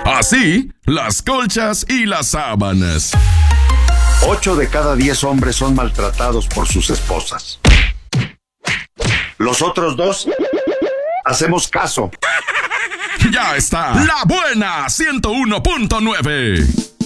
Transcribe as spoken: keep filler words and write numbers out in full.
Así, las colchas y las sábanas. Ocho de cada diez hombres son maltratados por sus esposas. Los otros dos hacemos caso. Ya está, La Buena ciento uno punto nueve.